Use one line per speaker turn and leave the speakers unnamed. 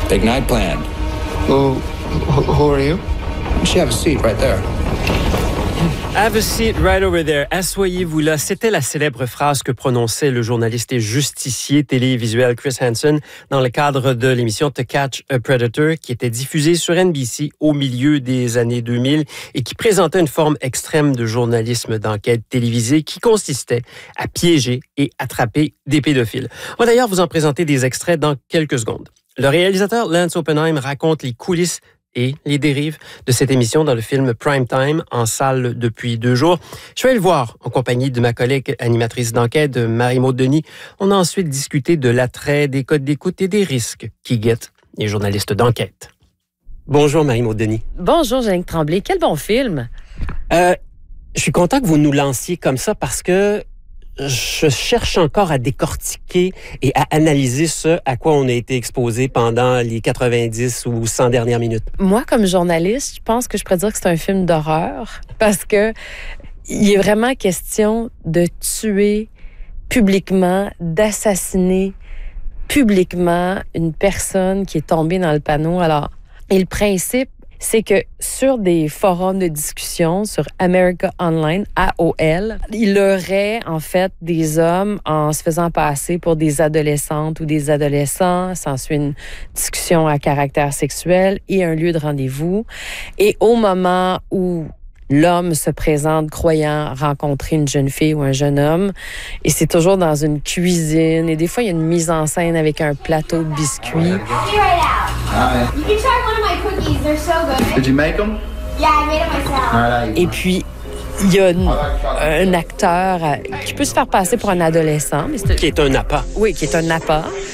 Big night planned.
Who are you?
You should have a seat right there.
Have a seat right over there. Asseyez-vous là. C'était la célèbre phrase que prononçait le journaliste et justicier télévisuel Chris Hansen dans le cadre de l'émission To Catch a Predator qui était diffusée sur NBC au milieu des années 2000 et qui présentait une forme extrême de journalisme d'enquête télévisée qui consistait à piéger et attraper des pédophiles. On va d'ailleurs vous en présenter des extraits dans quelques secondes. Le réalisateur Lance Oppenheim raconte les coulisses et les dérives de cette émission dans le film Prime Time, en salle depuis 2 jours. Je vais le voir en compagnie de ma collègue animatrice d'enquête, Marie-Maude Denis. On a ensuite discuté de l'attrait, des codes d'écoute et des risques qui guettent les journalistes d'enquête. Bonjour Marie-Maude Denis.
Bonjour Jeanne Tremblay. Quel bon film!
Je suis content que vous nous lanciez comme ça parce que je cherche encore à décortiquer et à analyser ce à quoi on a été exposé pendant les 90 ou 100 dernières minutes.
Moi, comme journaliste, je pense que je pourrais dire que c'est un film d'horreur parce que il est vraiment question de tuer publiquement, d'assassiner publiquement une personne qui est tombée dans le panneau. Alors, et le principe, c'est que sur des forums de discussion, sur America Online, AOL, il y aurait en fait des hommes en se faisant passer pour des adolescentes ou des adolescents. S'ensuit une discussion à caractère sexuel et un lieu de rendez-vous. Et au moment où l'homme se présente croyant rencontrer une jeune fille ou un jeune homme, et c'est toujours dans une cuisine, et des fois il y a une mise en scène avec un plateau de biscuits.
You can try one of my cookies. They're so good.
Did you make them?
Yeah, I made it myself.
Et puis, il y a un acteur qui peut se faire passer pour un adolescent. Mais
Qui est un appât.
Oui, qui est un appât.